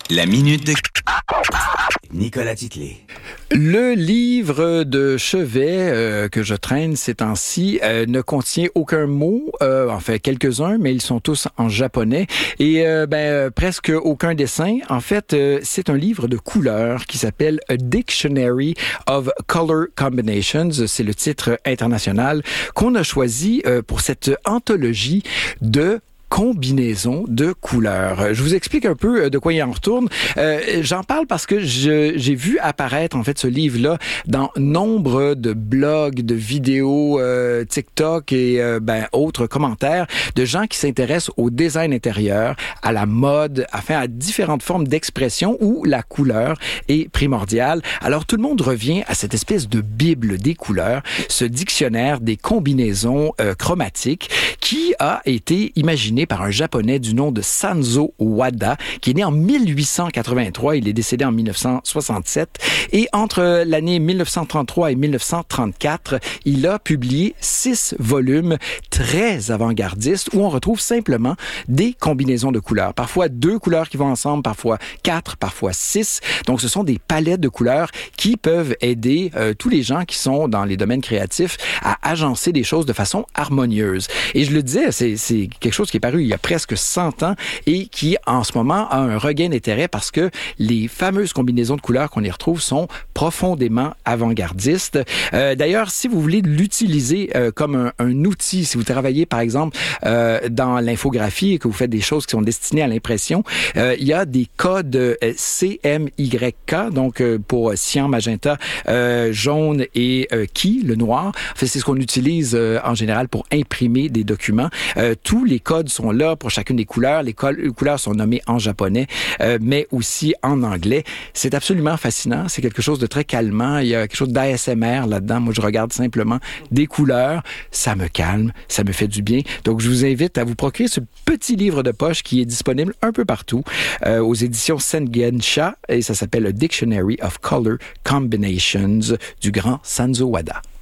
La minute de Nicolas Titley. Le livre de chevet que je traîne ces temps-ci ne contient aucun mot, enfin quelques-uns, mais ils sont tous en japonais et presque aucun dessin. En fait, c'est un livre de couleurs qui s'appelle A Dictionary of Color Combinations. C'est le titre international qu'on a choisi pour cette anthologie de combinaison de couleurs. Je vous explique un peu de quoi il en retourne. J'en parle parce que j'ai vu apparaître en fait ce livre-là dans nombre de blogs, de vidéos, TikTok et autres commentaires de gens qui s'intéressent au design intérieur, à la mode, à différentes formes d'expression où la couleur est primordiale. Alors tout le monde revient à cette espèce de bible des couleurs, ce dictionnaire des combinaisons chromatiques qui a été imaginé par un Japonais du nom de Sanzo Wada, qui est né en 1883. Il est décédé en 1967. Et entre l'année 1933 et 1934, il a publié 6 volumes très avant-gardistes où on retrouve simplement des combinaisons de couleurs. Parfois 2 couleurs qui vont ensemble, parfois 4, parfois 6. Donc, ce sont des palettes de couleurs qui peuvent aider tous les gens qui sont dans les domaines créatifs à agencer des choses de façon harmonieuse. Et je le disais, c'est quelque chose qui est paru il y a presque 100 ans et qui, en ce moment, a un regain d'intérêt parce que les fameuses combinaisons de couleurs qu'on y retrouve sont profondément avant-gardistes. D'ailleurs, si vous voulez l'utiliser comme un outil, si vous travaillez, par exemple, dans l'infographie et que vous faites des choses qui sont destinées à l'impression, il y a des codes CMYK, donc pour cyan, magenta, jaune et qui, le noir. En fait, c'est ce qu'on utilise en général pour imprimer des documents. Tous les codes sont là pour chacune des couleurs. Les couleurs sont nommées en japonais, mais aussi en anglais. C'est absolument fascinant. C'est quelque chose de très calmant. Il y a quelque chose d'ASMR là-dedans. Moi, je regarde simplement des couleurs. Ça me calme, ça me fait du bien. Donc, je vous invite à vous procurer ce petit livre de poche qui est disponible un peu partout aux éditions Sengensha et ça s'appelle A Dictionary of Color Combinations du grand Sanzo Wada.